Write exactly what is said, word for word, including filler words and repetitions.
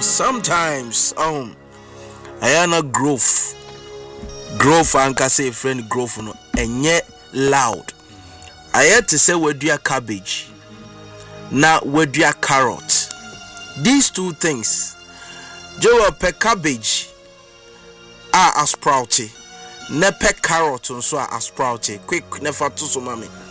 sometimes um ayana growth growth anka say friend growth no enye loud. Aye to say wedua cabbage na wedua carrot. These two things Joe pe cabbage a sprouty ne pe carrot nso a sprouty quick never to so mami